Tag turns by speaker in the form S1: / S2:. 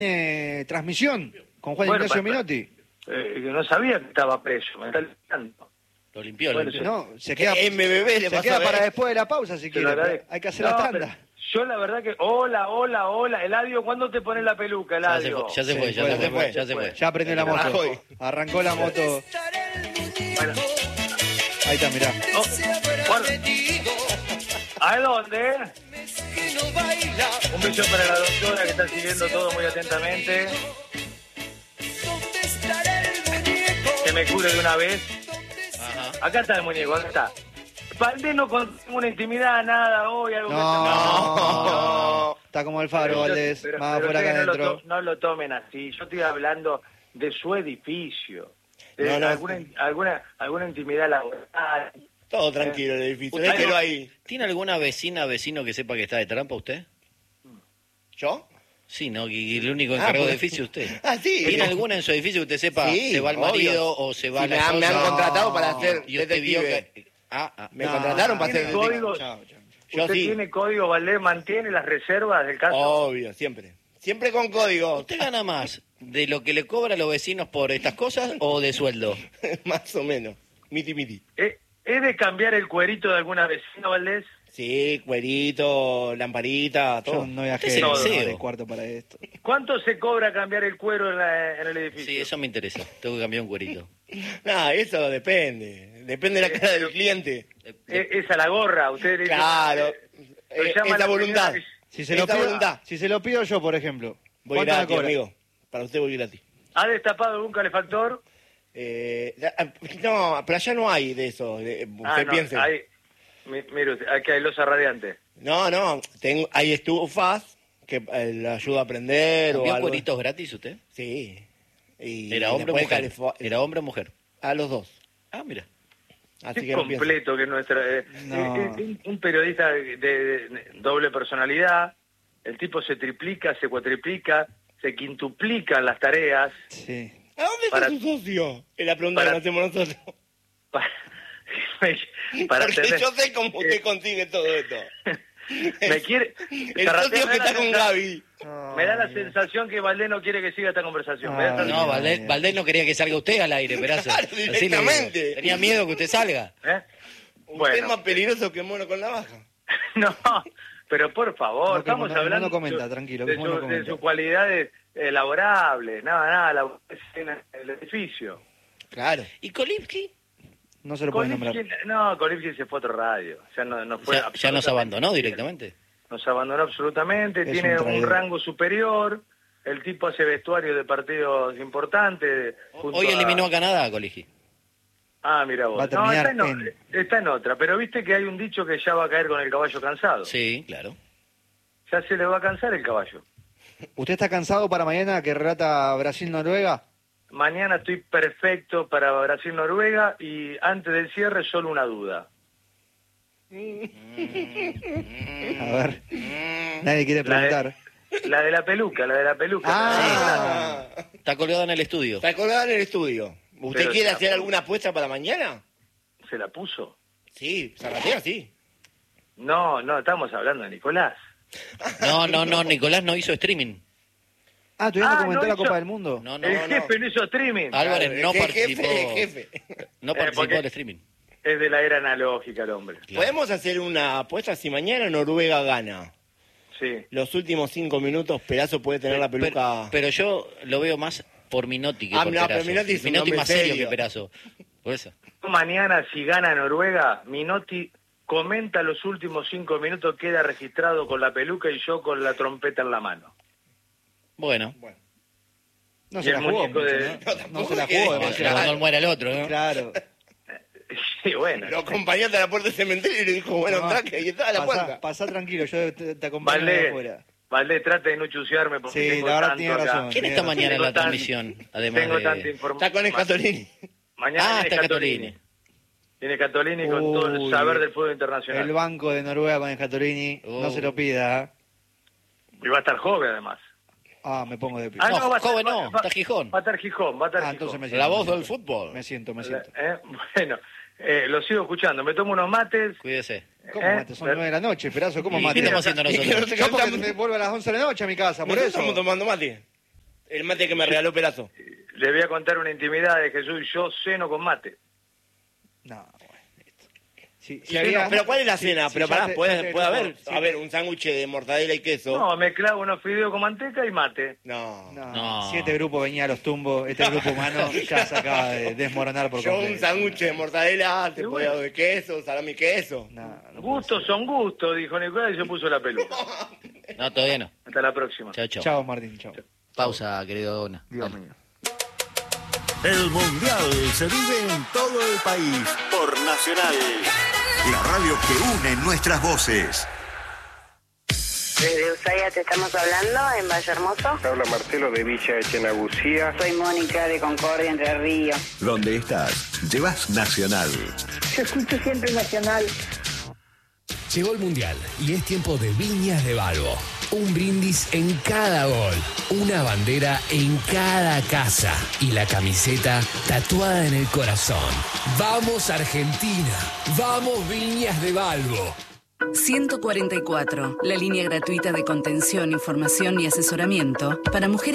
S1: transmisión con Juan Ignacio Minotti.
S2: No sabía que estaba preso, me está olvidando.
S3: Lo limpió,
S2: Bueno,
S1: No, se queda,
S4: MBB le
S1: se
S4: pasó
S1: queda
S4: a ver.
S1: para después de la pausa si quiere. Hay que hacer la tanda.
S2: Pero yo la verdad que... Hola, Eladio, ¿cuándo te pones la peluca, Eladio?
S3: Ya se fue.
S1: Ya aprendió la moto. Arrancó la moto.
S2: Bueno.
S1: Ahí está, mirá.
S2: ¿A dónde? Un beso para la doctora que está siguiendo todo muy atentamente. Que me cure de una vez.
S3: Ajá.
S2: Acá está el muñeco, acá está. Valdés no con una intimidad, nada, hoy algo
S1: No. Está como el faro, Valdés.
S2: Pero
S1: Más afuera que
S2: ustedes
S1: adentro.
S2: no lo tomen así. Yo estoy hablando de su edificio. De
S4: No.
S2: alguna intimidad laboral.
S4: Todo tranquilo el edificio,
S3: ¿Usted
S4: déjelo ahí.
S3: ¿Tiene alguna vecino que sepa que está de trampa usted?
S4: ¿Yo?
S3: Sí, ¿no? Y el único encargado de edificio es usted.
S4: Sí.
S3: ¿Tiene alguna en su edificio que usted sepa
S4: Sí,
S3: se va el
S4: obvio.
S3: marido o se va
S4: Sí,
S3: la
S4: me
S3: esposa?
S4: han contratado para hacer
S3: Y usted vio
S4: detective.
S3: que...
S4: Me contrataron para hacer
S2: ¿Tiene
S4: detective.
S2: códigos?
S1: Chao.
S4: Yo
S2: ¿Usted
S4: sí.
S2: tiene código, Valdés? ¿Mantiene las reservas del caso?
S4: Obvio, siempre. Siempre con código.
S3: ¿Usted gana más de lo que le cobra a los vecinos por estas cosas o de sueldo?
S4: Más o menos. Miti.
S2: ¿Es de cambiar el cuerito de alguna vecina, Valdés?
S4: Sí, cuerito, lamparita,
S1: Yo
S4: todo.
S1: no viajé
S3: Usted es el
S1: de
S3: CEO.
S1: cuarto para esto.
S2: ¿Cuánto se cobra cambiar el cuero en el edificio?
S3: Sí, eso me interesa. Tengo que cambiar un cuerito.
S4: Eso depende. Depende de la cara del cliente.
S2: Esa la gorra, usted le dice-
S4: Claro.
S2: lo llama
S4: Esa
S2: la
S4: voluntad.
S2: primera-
S1: Si se lo pido yo, por ejemplo.
S4: Voy
S1: ¿Cuánto me
S4: gratis,
S1: cobra?
S4: amigo. Para usted voy gratis.
S2: ¿Ha destapado algún calefactor?
S4: No, pero allá no hay de eso. Usted piense.
S2: Mire usted, aquí hay losa radiante.
S4: No, hay estufas que le ayuda a prender o
S3: ¿Vio
S4: algo.
S3: cueritos gratis usted?
S4: Sí. Y
S3: ¿Era hombre o
S4: después
S3: mujer? ¿Era hombre o mujer?
S4: A los dos.
S3: Ah, mira.
S4: Así
S2: Qué
S4: que no piense.
S2: completo que es nuestra...
S1: No.
S2: un periodista de doble personalidad, el tipo se triplica, se cuatriplica, se quintuplican las tareas.
S1: Sí.
S4: ¿A dónde está
S2: Para-
S4: su socio? Es la pregunta que
S2: para-
S4: nos hacemos nosotros.
S2: para
S4: Porque
S2: tener-
S4: yo sé cómo usted consigue todo esto.
S2: me quiere...
S4: El socio que está con Gaby.
S2: Me da la sensación que Valdés no quiere que siga esta conversación. Me da esta-
S3: No, Valdés no quería que salga usted al aire, Perazo.
S4: Claro,
S3: Así le digo.
S4: directamente.
S3: Tenía miedo que usted salga.
S2: ¿Eh?
S4: Usted es más peligroso que mono con navaja.
S2: No, pero por favor,
S1: No, que
S2: estamos
S1: no
S2: hablando
S1: comenta, tranquilo, que
S2: de,
S1: no
S2: de
S1: comenta.
S2: sus cualidades laborables, nada, en el edificio.
S4: Claro.
S3: ¿Y Kolipski?
S1: No se lo puede nombrar.
S2: Kolipski se fue a otro radio. Ya fue
S3: Ya nos
S2: absolutamente-
S3: abandonó directamente.
S2: Nos abandonó absolutamente,
S1: Es
S2: tiene
S1: un
S2: un
S1: traidor.
S2: rango superior, el tipo hace vestuario de partidos importantes. junto
S3: Hoy eliminó a Canadá, Kolipski.
S2: Ah, mira vos.
S1: Va a terminar
S2: está en otra, pero viste que hay un dicho que ya va a caer con el caballo cansado.
S3: Sí, claro.
S2: Ya se le va a cansar el caballo.
S1: ¿Usted está cansado para mañana que relata Brasil-Noruega?
S2: Mañana estoy perfecto para Brasil-Noruega y antes del cierre solo una duda.
S1: A ver. Nadie quiere preguntar.
S2: La de la peluca.
S1: Ah.
S3: Está colgado en el estudio.
S4: Está colgada en el estudio. ¿Usted
S2: Pero
S4: quiere
S2: se la
S4: hacer
S2: puso.
S4: alguna apuesta para mañana?
S2: ¿Se la puso?
S4: Sí, Zarratea sí.
S2: No, estamos hablando de Nicolás.
S3: No, Nicolás no hizo streaming.
S1: Ah, ¿todavía no
S2: Ah,
S1: comentó
S2: no
S1: la
S2: hizo-
S1: Copa del Mundo?
S3: No,
S2: el jefe no hizo streaming.
S3: Álvarez
S4: Claro,
S3: no
S4: el
S3: participó.
S4: jefe.
S3: No participó
S2: porque-
S3: del streaming.
S2: Es de la era analógica el hombre.
S3: Claro.
S4: ¿Podemos hacer una apuesta si mañana Noruega gana?
S2: Sí.
S4: Los últimos 5 minutos, Perazo puede tener la peluca...
S3: Pero yo lo veo más por Minotti que
S4: Ah,
S3: por
S4: no, pero
S3: Perazo.
S4: Minotti es un hombre
S3: más serio
S4: serio.
S3: que Perazo. Por eso.
S2: Mañana, si gana Noruega, Minotti comenta los últimos 5 minutos, queda registrado con la peluca y yo con la trompeta en la mano.
S3: Bueno,
S1: No
S2: Y
S1: se
S2: el
S1: la jugó
S2: muñeco
S1: mucho,
S2: de-
S1: ¿no?
S4: tampoco
S1: No se la
S4: que-
S1: jugó
S3: cuando
S1: demasiado.
S3: muera el otro, ¿no?
S1: Claro.
S2: Sí, bueno.
S4: Lo acompañó hasta la puerta del cementerio y le dijo, bueno,
S1: No,
S4: traque, y estaba a la puerta.
S1: Pasá tranquilo, yo te acompaño de afuera.
S2: Valdés, trate de no chusearme porque
S1: Sí,
S2: tengo
S1: la verdad
S2: tanto
S1: tiene
S2: acá.
S1: razón.
S3: ¿Quién
S1: Tiene
S3: está
S1: razón.
S3: mañana en la
S2: Tengo tan-
S3: transmisión? Además
S2: Tengo
S3: de...
S2: tanta información.
S4: Está con Escatolini.
S2: Mañana viene
S3: está
S2: Catolini.
S3: Catolini.
S2: Viene Catolini con todo el
S1: Uy,
S2: saber del fútbol internacional.
S1: El banco de Noruega con el Scatolini, no se lo pida. ¿eh?
S2: Y va a estar joven además.
S1: Ah, me pongo de pie.
S3: No,
S2: va a estar-
S3: joven no,
S2: va-
S3: está Gijón.
S2: Va a estar Gijón.
S1: Ah, entonces me siento.
S3: La voz
S1: me
S3: del
S1: siento.
S3: fútbol.
S1: Me siento.
S2: Bueno, lo sigo escuchando. Me tomo unos mates.
S3: Cuídese.
S1: ¿Cómo mate? Son 9 de la noche, Perazo, ¿cómo
S3: ¿Y
S1: mate?
S3: qué estamos haciendo nosotros?
S1: Yo porque me vuelvo a las 11 de la noche a mi casa, por
S4: Nosotros
S1: eso.
S4: estamos tomando mate. El mate que me regaló Perazo.
S2: Le voy a contar una intimidad de Jesús. Yo ceno con mate.
S1: No, bueno, listo. Si
S4: Sí,
S1: había-
S4: no, pero ¿cuál es la cena?
S1: si
S4: Pero
S1: ya
S4: pará,
S1: te-
S4: puede
S1: ya te-
S4: haber,
S1: sí,
S4: a ver, un sándwich de mortadela y queso.
S2: No, me clavo unos fideos con manteca y mate.
S4: No.
S1: No,
S3: No.
S1: Si este grupo venía a los tumbos, este grupo humano ya se acaba de desmoronar por
S4: Yo
S1: completo.
S4: un sándwich de mortadela, te
S2: Y
S4: puedo
S2: bueno.
S4: de queso, salami y queso.
S1: No, no puede
S2: Gustos son gustos, dijo Nicolás y se puso la peluca.
S3: No, todavía no.
S2: Hasta la próxima.
S3: Chao,
S1: ser.
S3: chao.
S1: Chao, Martín, chao.
S3: Pausa, querido Dona.
S1: Dios
S3: Dale.
S1: mío.
S5: El Mundial se vive en todo el país por Nacional. La radio que une nuestras voces.
S6: Desde Ushuaia te estamos hablando, en Valle Hermoso.
S7: Habla Marcelo de Villa Echenagucía.
S6: Soy Mónica de Concordia, Entre Ríos.
S5: Donde estás, llevas Nacional.
S6: Yo escucho siempre Nacional.
S8: Llegó el Mundial y es tiempo de Viñas de Balbo. Un brindis en cada gol, una bandera en cada casa y la camiseta tatuada en el corazón. ¡Vamos Argentina! ¡Vamos Viñas de Balbo!
S9: 144, la línea gratuita de contención, información y asesoramiento para mujeres